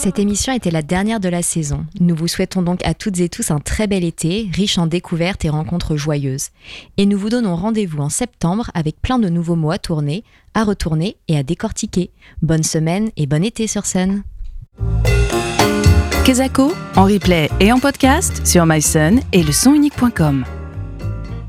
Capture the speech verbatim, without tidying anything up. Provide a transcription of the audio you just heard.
Cette émission était la dernière de la saison. Nous vous souhaitons donc à toutes et tous un très bel été, riche en découvertes et rencontres joyeuses. Et nous vous donnons rendez-vous en septembre avec plein de nouveaux mots à tourner, à retourner et à décortiquer. Bonne semaine et bon été sur scène. Kezako, en replay et en podcast sur myson et le son unique point com.